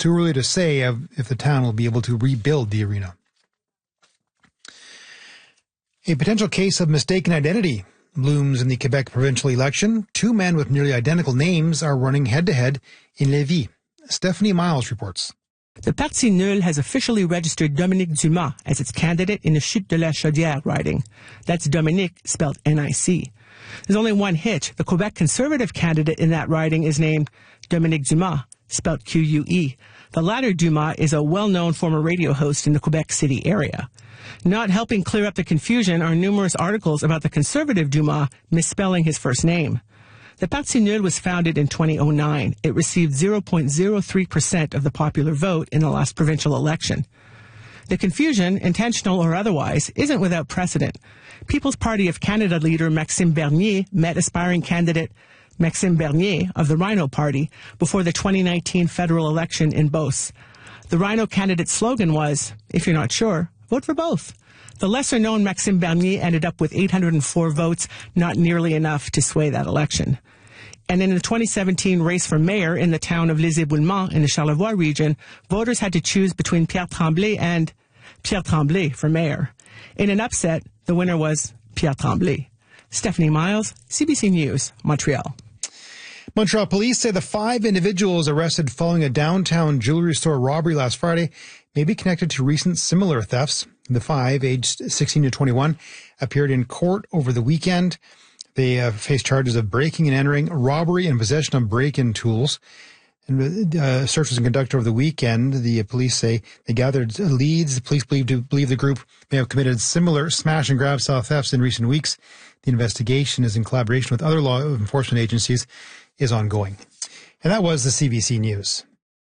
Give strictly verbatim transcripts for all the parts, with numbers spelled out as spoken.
too early to say if the town will be able to rebuild the arena. A potential case of mistaken identity looms in the Quebec provincial election. Two men with nearly identical names are running head-to-head in Lévis. Stephanie Miles reports. The Parti Nul has officially registered Dominique Dumas as its candidate in the Chute de la Chaudière riding. That's Dominique, spelled N I C. There's only one hitch. The Quebec Conservative candidate in that riding is named Dominique Dumas, spelled Q U E. The latter Dumas is a well-known former radio host in the Quebec City area. Not helping clear up the confusion are numerous articles about the Conservative Dumas misspelling his first name. The Parti Nul was founded in two thousand nine. It received zero point zero three percent of the popular vote in the last provincial election. The confusion, intentional or otherwise, isn't without precedent. People's Party of Canada leader Maxime Bernier met aspiring candidate Maxime Bernier of the Rhino Party before the twenty nineteen federal election in Beauce. The Rhino candidate's slogan was, if you're not sure, vote for both. The lesser-known Maxime Bernier ended up with eight hundred four votes, not nearly enough to sway that election. And in the twenty seventeen race for mayor in the town of Les Éboulements in the Charlevoix region, voters had to choose between Pierre Tremblay and Pierre Tremblay for mayor. In an upset, the winner was Pierre Tremblay. Stephanie Miles, C B C News, Montreal. Montreal police say the five individuals arrested following a downtown jewelry store robbery last Friday may be connected to recent similar thefts. The five, aged sixteen to twenty-one, appeared in court over the weekend. They uh, face charges of breaking and entering, robbery, and possession of break-in tools. And uh, search was conducted over the weekend. The police say they gathered leads. The police believe to believe the group may have committed similar smash and grab style thefts in recent weeks. The investigation is in collaboration with other law enforcement agencies is ongoing. And that was the C B C News.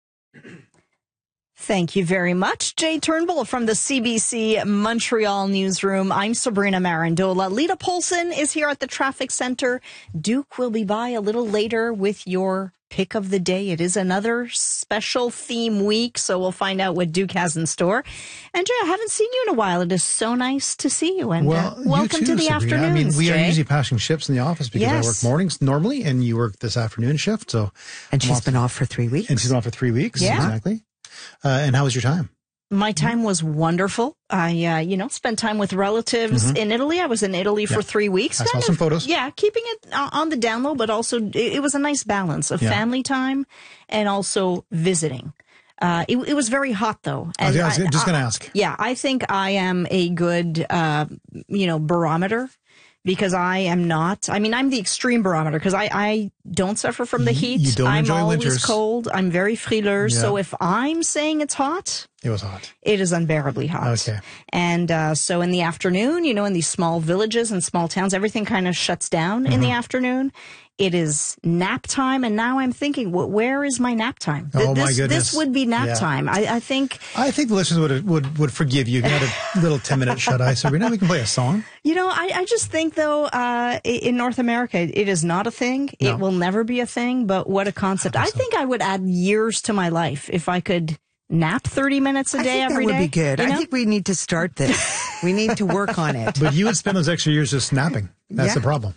Thank you very much, Jay Turnbull from the C B C Montreal newsroom. I'm Sabrina Marandola. Lita Polson is here at the traffic center. Duke will be by a little later with your pick of the day. It is another special theme week, so we'll find out what Duke has in store. And Jay, I haven't seen you in a while. It is so nice to see you. And well, uh, welcome you too, to the Sabrina. afternoons, I mean, we Jay. are usually passing shifts in the office because yes. I work mornings normally, and you work this afternoon shift. So, and she's been off for three weeks. And she's been off for three weeks. Yeah. Exactly. Uh, and how was your time? My time was wonderful. I, uh, you know, spent time with relatives mm-hmm. in Italy. I was in Italy yeah. for three weeks. I saw some photos. Yeah, keeping it on the down low, but also it, it was a nice balance of yeah. family time and also visiting. Uh, it, it was very hot, though. And I was I, just going to I, ask. Yeah, I think I am a good, uh, you know, barometer. Because I am not, I mean, I'm the extreme barometer because I, I don't suffer from the heat. You don't I'm enjoy always winters. cold. I'm very frileux. Yeah. So if I'm saying it's hot. It was hot. It is unbearably hot. Okay. And uh, so in the afternoon, you know, in these small villages and small towns, everything kind of shuts down mm-hmm. in the afternoon. It is nap time, and now I'm thinking, well, where is my nap time? Oh, this, my goodness. This would be nap yeah. time. I, I think... I think the listeners would would would forgive you if you had a little ten-minute shut-eye. So we know we can play a song. You know, I, I just think, though, uh, in North America, it is not a thing. No. It will never be a thing, but what a concept. I think, I, think so. I would add years to my life if I could nap thirty minutes a day every day. I think that would be good. You know? I think we need to start this. We need to work on it. But you would spend those extra years just napping. That's yeah. the problem.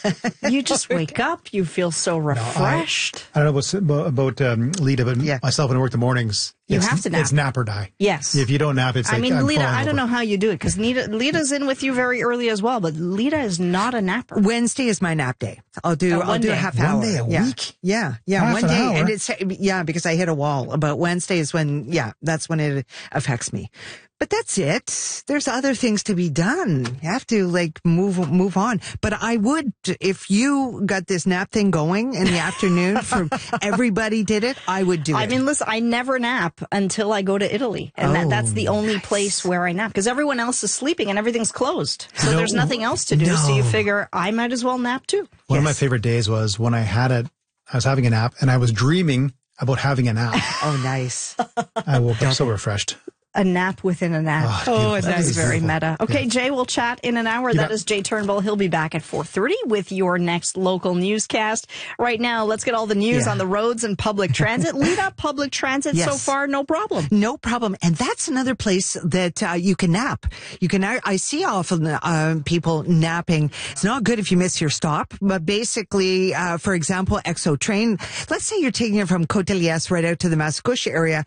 You just wake up. You feel so refreshed. No, I, I don't know about, about um, Lita, but yeah. myself, when I work the mornings, you it's, have to nap. It's nap or die. Yes. If you don't nap, it's like I mean, I'm Lita, I over. don't know how you do it because Lita's in with you very early as well, but Lita is not a napper. Wednesday is my nap day. I'll do, uh, I'll do day. a half one hour. One day a yeah. week? Yeah. Yeah. Half one an day. hour? And it's, yeah, because I hit a wall. But Wednesday is when, yeah, that's when it affects me. But that's it. There's other things to be done. You have to like move move on. But I would, if you got this nap thing going in the afternoon, for everybody did it, I would do it. I mean, listen, I never nap until I go to Italy, and oh, that, that's the only nice. place where I nap because everyone else is sleeping and everything's closed. So no, there's nothing else to do. No. So you figure I might as well nap too. One yes. of my favorite days was when I had it. I was having a nap and I was dreaming about having a nap. Oh, nice. I woke up so refreshed. A nap within a nap. Oh, oh that's very meta. Okay, yeah. Jay, we'll chat in an hour. You that bet. is Jay Turnbull. He'll be back at four thirty with your next local newscast. Right now, let's get all the news yeah. on the roads and public transit. Lead up public transit yes. so far, no problem. No problem. And that's another place that uh, you can nap. You can. I see often uh, people napping. It's not good if you miss your stop, but basically, uh, for example, Exo train. Let's say you're taking it from Côte-de-Liesse right out to the Mascouche area.